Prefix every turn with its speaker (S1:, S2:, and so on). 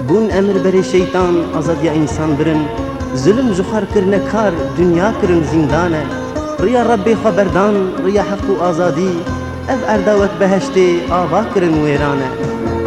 S1: Bun emir beri şeytan azad ya insan birin, zulüm zuhar kirne kar dünya kirin zindane. Riya Rabbi haberdan, riya hak u azadi, ev erdavet beheşte ava kirin verane.